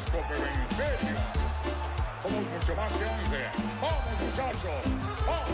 Jalisco, pero en serio. Somos mucho más que 11. ¡Vamos, muchachos! ¡Vamos!